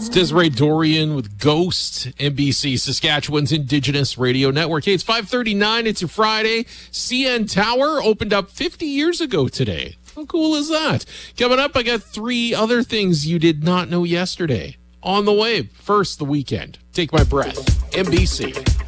Desiree Dorian with Ghost, NBC, Saskatchewan's Indigenous Radio Network. Hey, it's 5:39. It's your Friday. CN Tower opened up 50 years ago today. How cool is that? Coming up, I got 3 other things you did not know yesterday. On the way. First, the weekend. Take my breath. NBC.